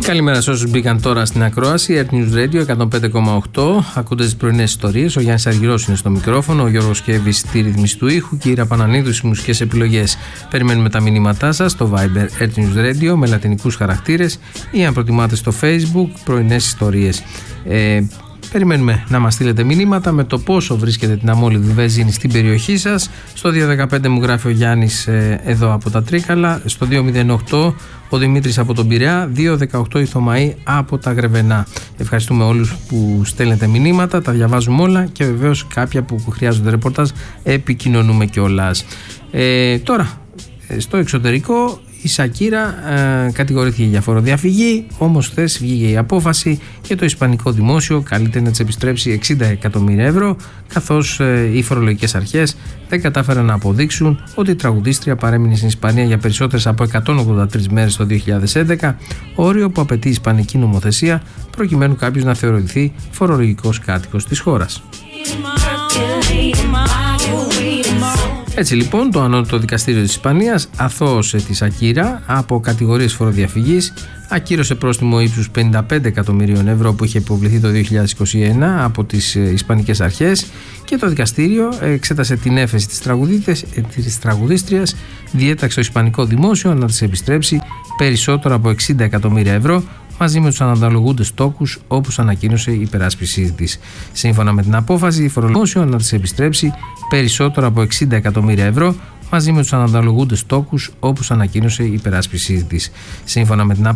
Καλημέρα σε όσους μπήκαν τώρα στην ακρόαση. Earth News Radio 105,8. Ακούτε τις πρωινές ιστορίες. Ο Γιάννης Αργυρός είναι στο μικρόφωνο. Ο Γιώργος Κέβης στη ρύθμιση του ήχου. Και η Ήρα Πανανίδου στις μουσικές επιλογές. Περιμένουμε τα μηνύματά σας στο Viber Earth News Radio με λατινικούς χαρακτήρες ή αν προτιμάτε στο Facebook πρωινές ιστορίες. Περιμένουμε να μας στείλετε μηνύματα με το πόσο βρίσκεται την αμόλυδη βενζίνη στην περιοχή σας. Στο 215 μου γράφει ο Γιάννης εδώ από τα Τρίκαλα. Στο 208 ο Δημήτρης από τον Πειραιά. 218 η Θωμαή από τα Γρεβενά. Ευχαριστούμε όλους που στέλνετε μηνύματα. Τα διαβάζουμε όλα και βεβαίως κάποια που χρειάζονται ρεπορτάζ επικοινωνούμε κιόλας. Τώρα στο εξωτερικό η Σακύρα κατηγορήθηκε για φοροδιαφυγή, όμως χθες βγήκε η απόφαση και το ισπανικό δημόσιο καλείται να της επιστρέψει 60 εκατομμύρια ευρώ, καθώς οι φορολογικές αρχές δεν κατάφεραν να αποδείξουν ότι η τραγουδίστρια παρέμεινε στην Ισπανία για περισσότερες από 183 μέρες το 2011, όριο που απαιτεί η ισπανική νομοθεσία προκειμένου κάποιος να θεωρηθεί φορολογικός κάτοικος της χώρας. Έτσι λοιπόν το ανώτατο δικαστήριο της Ισπανίας αθώωσε τη Σακύρα από κατηγορίες φοροδιαφυγής, ακύρωσε πρόστιμο ύψους 55 εκατομμυρίων ευρώ που είχε υποβληθεί το 2021 από τις Ισπανικές αρχές και το δικαστήριο εξέτασε την έφεση της τραγουδίστριας, διέταξε το Ισπανικό δημόσιο να της επιστρέψει περισσότερο από 60 εκατομμύρια ευρώ μαζί με τους αναλογούντες τόκους όπως ανακοίνωσε η υπεράσπιση της. Σύμφωνα με την απόφαση, η φορολογικό να της επιστρέψει περισσότερο από 60 εκατομμύρια ευρώ μαζί με τους αναλογούντες τόκους όπως ανακοίνωσε η υπεράσπιση της. Σύμφωνα με την